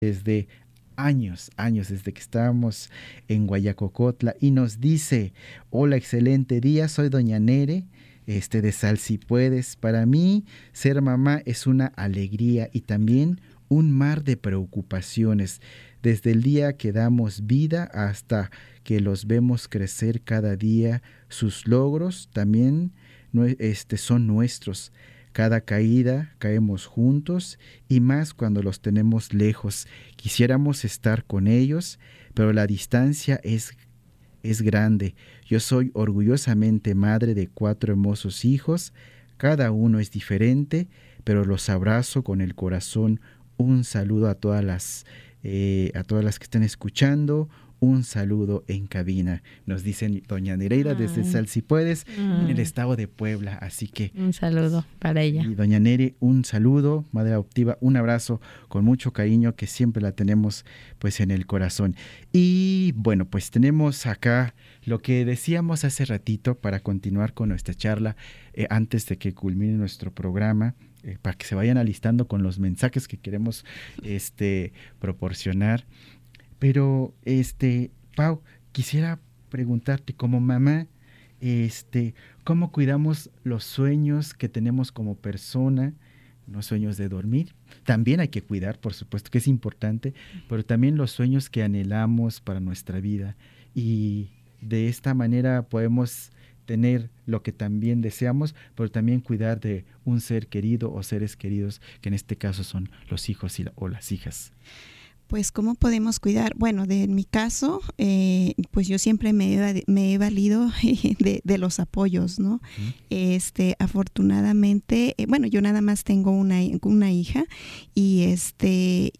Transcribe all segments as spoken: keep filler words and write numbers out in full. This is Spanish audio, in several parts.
desde años, años, desde que estábamos en Guayacocotla, y nos dice: hola, excelente día, soy doña Nere, este, de Sal Si Puedes. Para mí, ser mamá es una alegría y también un mar de preocupaciones, desde el día que damos vida hasta que los vemos crecer cada día. Sus logros también este, son nuestros. Cada caída caemos juntos, y más cuando los tenemos lejos. Quisiéramos estar con ellos, pero la distancia es, es grande. Yo soy orgullosamente madre de cuatro hermosos hijos. Cada uno es diferente, pero los abrazo con el corazón. Un saludo a todas las, eh, a todas las que están escuchando. Un saludo en cabina, nos dicen doña Nereida desde Sal Si Puedes, en el estado de Puebla. Así que un saludo para ella. Y doña Nere, un saludo, madre adoptiva, un abrazo con mucho cariño, que siempre la tenemos pues en el corazón. Y bueno, pues tenemos acá lo que decíamos hace ratito para continuar con nuestra charla, eh, antes de que culmine nuestro programa. Eh, para que se vayan alistando con los mensajes que queremos este, proporcionar. Pero, este, Pau, quisiera preguntarte, como mamá, este, ¿cómo cuidamos los sueños que tenemos como persona? Los sueños de dormir. También hay que cuidar, por supuesto, que es importante, pero también los sueños que anhelamos para nuestra vida. Y de esta manera podemos tener lo que también deseamos, pero también cuidar de un ser querido o seres queridos, que en este caso son los hijos y la, o las hijas. Pues, ¿cómo podemos cuidar? Bueno, de en mi caso, eh, pues yo siempre me he, me he valido de, de los apoyos, ¿no? Uh-huh. Este, afortunadamente, eh, bueno, yo nada más tengo una, una hija, y este,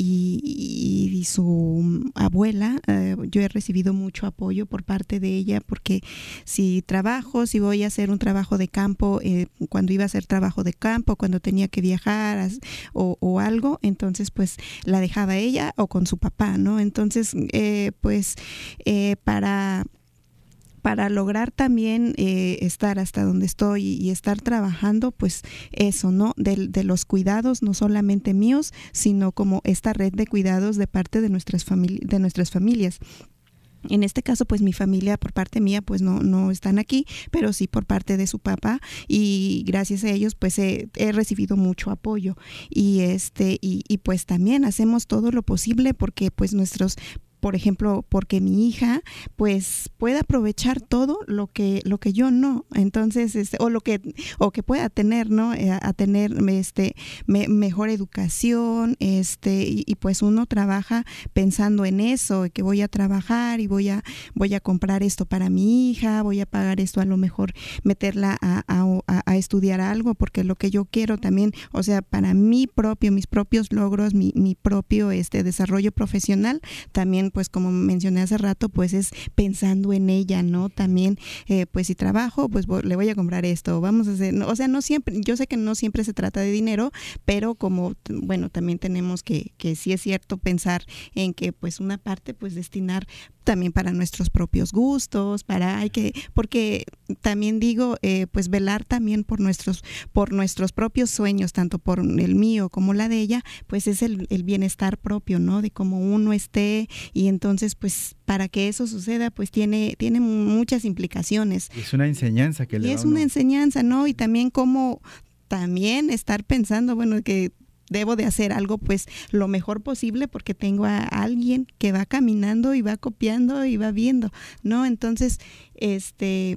y, y su abuela, eh, yo he recibido mucho apoyo por parte de ella, porque si trabajo, si voy a hacer un trabajo de campo, eh, cuando iba a hacer trabajo de campo, cuando tenía que viajar o, o algo, entonces pues la dejaba ella o con su papá, ¿no? Entonces, eh, pues, eh, para... para lograr también eh, estar hasta donde estoy y estar trabajando, pues eso, ¿no? De, de los cuidados, no solamente míos, sino como esta red de cuidados de parte de nuestras famili- de nuestras familias. En este caso, pues mi familia por parte mía, pues no, no están aquí, pero sí por parte de su papá, y gracias a ellos, pues he, he recibido mucho apoyo, y este, y, y pues también hacemos todo lo posible porque pues nuestros, por ejemplo, porque mi hija pues pueda aprovechar todo lo que lo que yo no, entonces este, o lo que o que pueda tener, ¿no? A, a tener este me, mejor educación, este y, y pues uno trabaja pensando en eso, que voy a trabajar y voy a voy a comprar esto para mi hija, voy a pagar esto, a lo mejor meterla a, a, a estudiar algo, porque lo que yo quiero también, o sea, para mí propio, mis propios logros, mi, mi propio este desarrollo profesional, también pues como mencioné hace rato, pues es pensando en ella, ¿no? También, eh, pues si trabajo, pues voy, le voy a comprar esto, vamos a hacer, no, o sea, no siempre, yo sé que no siempre se trata de dinero, pero como, bueno, también tenemos que, que sí es cierto pensar en que pues una parte pues destinar también para nuestros propios gustos, para, hay que, porque también digo, eh, pues velar también por nuestros, por nuestros propios sueños, tanto por el mío como la de ella, pues es el, el bienestar propio, ¿no? De cómo uno esté, y entonces pues para que eso suceda pues tiene, tiene muchas implicaciones. Es una enseñanza que le da. Y es una enseñanza, ¿no? Y también como también estar pensando, bueno, que debo de hacer algo pues lo mejor posible porque tengo a alguien que va caminando y va copiando y va viendo, ¿no? Entonces, este,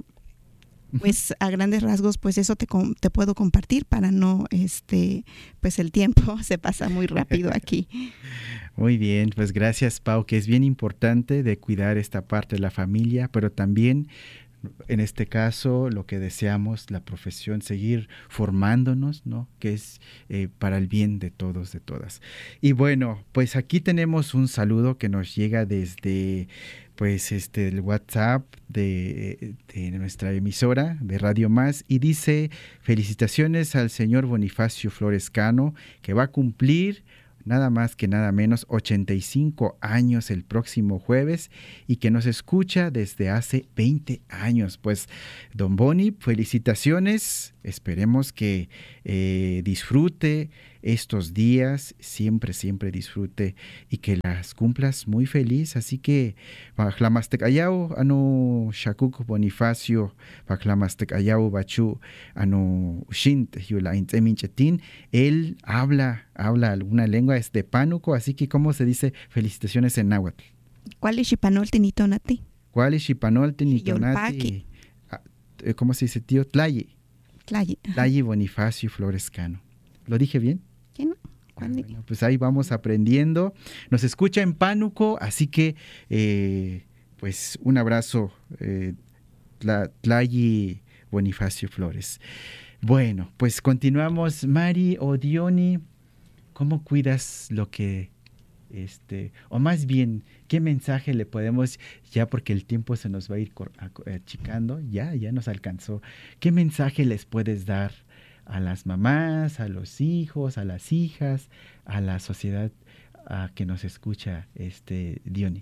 pues a grandes rasgos pues eso te, te puedo compartir para no, este, pues el tiempo se pasa muy rápido aquí. Muy bien, pues gracias, Pau, que es bien importante de cuidar esta parte de la familia, pero también en este caso lo que deseamos, la profesión, seguir formándonos, ¿no? Que es eh, para el bien de todos, de todas. Y bueno, pues aquí tenemos un saludo que nos llega desde pues este el WhatsApp de, de nuestra emisora de Radio Más, y dice: felicitaciones al señor Bonifacio Flores Cano, que va a cumplir nada más que nada menos ochenta y cinco años el próximo jueves, y que nos escucha desde hace veinte años. Pues, don Boni, felicitaciones, esperemos que eh, disfrute estos días, siempre, siempre disfrute y que las cumplas muy feliz. Así que, Bajlamastekayau, Anu Shakuk Bonifacio, Bajlamastekayau Bachu, Anu Shint, Yula Inteminchetin, él habla, habla alguna lengua, es de Pánuco, así que, ¿cómo se dice felicitaciones en náhuatl? ¿Cuál es Xipanolti Nitonati? ¿Cuál es Xipanolti Nitonati? ¿Cómo se dice, tío? Tlayi. Tlayi. Tlayi Bonifacio Flores Cano. ¿Lo dije bien? ¿Qué no? Ah, bueno, pues ahí vamos aprendiendo. Nos escucha en Pánuco, así que eh, pues un abrazo, eh, Tla, Tlayi Bonifacio Flores. Bueno, pues continuamos. Mari o Diony, ¿cómo cuidas lo que, este, o más bien, qué mensaje le podemos, ya porque el tiempo se nos va a ir achicando, ya, ya nos alcanzó, qué mensaje les puedes dar a las mamás, a los hijos, a las hijas, a la sociedad a que nos escucha, este, Diony?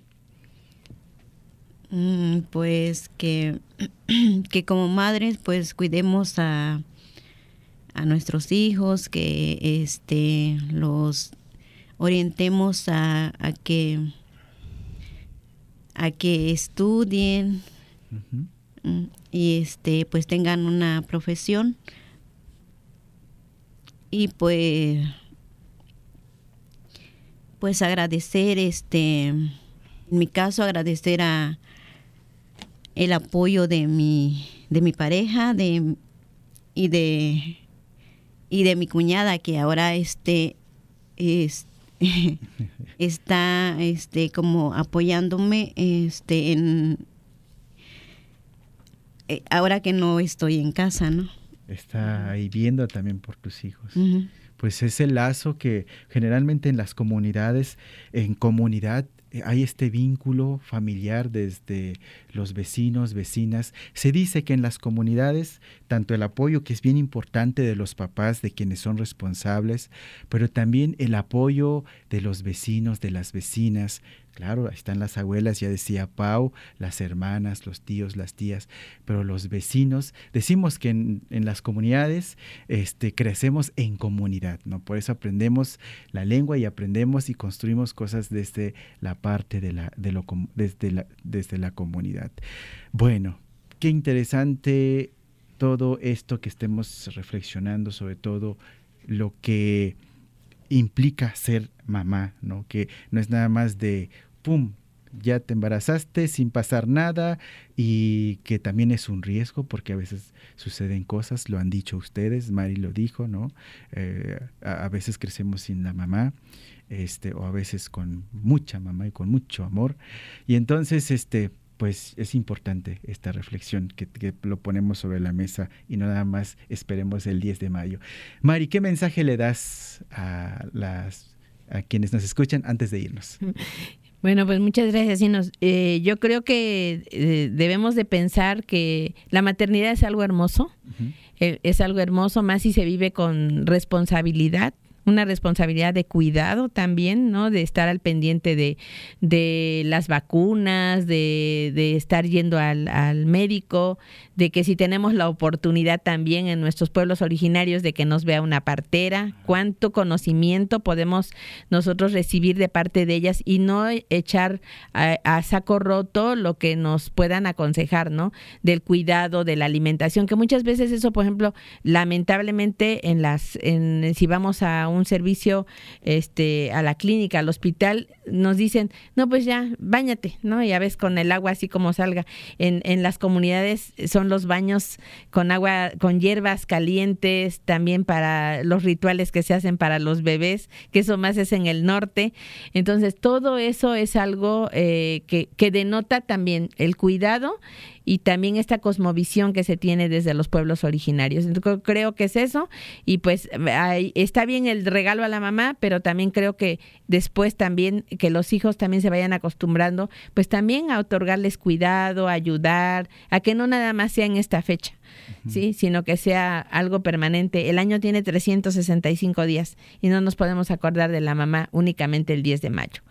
Mm, pues que, que como madres pues cuidemos a, a nuestros hijos, que este los orientemos a, a que a que estudien uh-huh. y este pues tengan una profesión. Y pues, pues agradecer, este, en mi caso agradecer a el apoyo de mi, de mi pareja, de y de y de mi cuñada, que ahora este es, está este como apoyándome este en ahora que no estoy en casa, ¿no? Está ahí viendo también por tus hijos. Uh-huh. Pues es el lazo que generalmente en las comunidades, en comunidad, hay este vínculo familiar desde los vecinos, vecinas. Se dice que en las comunidades, tanto el apoyo, que es bien importante, de los papás, de quienes son responsables, pero también el apoyo de los vecinos, de las vecinas. Claro, están las abuelas, ya decía Pau, las hermanas, los tíos, las tías, pero los vecinos, decimos que en, en las comunidades este, crecemos en comunidad, ¿no? Por eso aprendemos la lengua y aprendemos y construimos cosas desde la parte de la, de lo, desde la, desde la comunidad. Bueno, qué interesante todo esto que estemos reflexionando, sobre todo lo que implica ser mamá, ¿no? Que no es nada más de pum, ya te embarazaste sin pasar nada, y que también es un riesgo porque a veces suceden cosas, lo han dicho ustedes, Mari lo dijo, ¿no? Eh, a, a veces crecemos sin la mamá, este, o a veces con mucha mamá y con mucho amor, y entonces este pues es importante esta reflexión que, que lo ponemos sobre la mesa y no nada más esperemos el diez de mayo. Mari, ¿qué mensaje le das a las a quienes nos escuchan antes de irnos? Bueno, pues muchas gracias. Sí, nos, eh, yo creo que eh, debemos de pensar que la maternidad es algo hermoso, uh-huh. eh, es algo hermoso, más si se vive con responsabilidad, una responsabilidad de cuidado también, ¿no? De estar al pendiente de, de las vacunas, de, de estar yendo al, al médico, de que si tenemos la oportunidad también en nuestros pueblos originarios de que nos vea una partera, cuánto conocimiento podemos nosotros recibir de parte de ellas y no echar a, a saco roto lo que nos puedan aconsejar, ¿no? Del cuidado, de la alimentación, que muchas veces eso, por ejemplo, lamentablemente en las, en, si vamos a un servicio este a la clínica, al hospital, nos dicen, no, pues ya, báñate, ¿no? Ya ves, con el agua así como salga. En, en las comunidades son los baños con agua, con hierbas calientes, también para los rituales que se hacen para los bebés, que eso más es en el norte. Entonces, todo eso es algo eh, que, que denota también el cuidado y también esta cosmovisión que se tiene desde los pueblos originarios. Entonces, creo que es eso, y pues ahí está bien el regalo a la mamá, pero también creo que después también que los hijos también se vayan acostumbrando, pues también a otorgarles cuidado, a ayudar, a que no nada más sea en esta fecha, uh-huh. ¿sí? Sino que sea algo permanente. El año tiene trescientos sesenta y cinco días y no nos podemos acordar de la mamá únicamente el diez de mayo.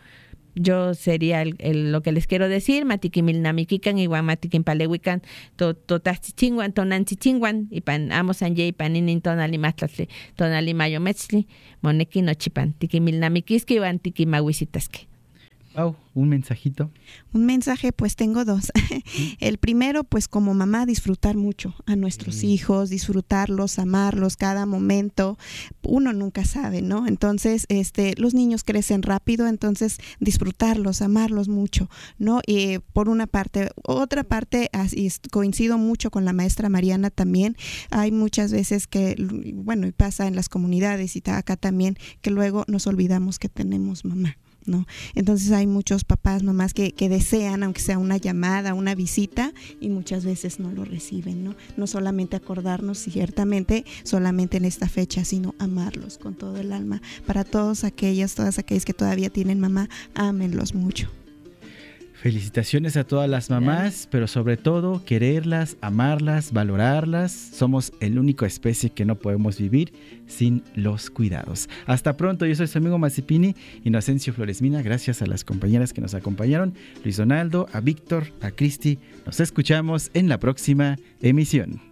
yo sería el, el, lo que les quiero decir, matiquimilnamiquican, igual matiquimpalehuican, totachichinguan, tonanchichinguan, y pan amos anje y paninin tonalimatlatli, tonalimayometzli, moneki nochipan, tiquimilnamiquisque, igual tiquimahuisitasque. Wow, un mensajito. Un mensaje, pues tengo dos. ¿Sí? El primero, pues como mamá, disfrutar mucho a nuestros sí. hijos, disfrutarlos, amarlos cada momento. Uno nunca sabe, ¿no? Entonces, este, los niños crecen rápido, entonces disfrutarlos, amarlos mucho, ¿no? Y por una parte, otra parte, así, coincido mucho con la maestra Mariana también. Hay muchas veces que, bueno, y pasa en las comunidades y acá también, que luego nos olvidamos que tenemos mamá, ¿no? Entonces hay muchos papás, mamás que, que desean, aunque sea una llamada, una visita, y muchas veces no lo reciben, ¿no? No solamente acordarnos ciertamente solamente en esta fecha, sino amarlos con todo el alma. Para todos aquellas, todas aquellas que todavía tienen mamá, ámenlos mucho. Felicitaciones a todas las mamás, pero sobre todo quererlas, amarlas, valorarlas. Somos el único especie que no podemos vivir sin los cuidados. Hasta pronto, yo soy su amigo Mazipini, Inocencio Flores Mina. Gracias a las compañeras que nos acompañaron, Luis Donaldo, a Víctor, a Cristi. Nos escuchamos en la próxima emisión.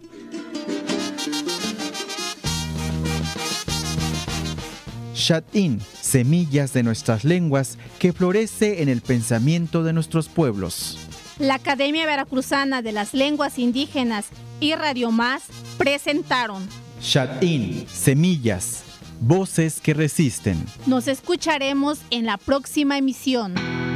Xatín, semillas de nuestras lenguas que florece en el pensamiento de nuestros pueblos. La Academia Veracruzana de las Lenguas Indígenas y Radio Más presentaron Xatín, semillas, voces que resisten. Nos escucharemos en la próxima emisión.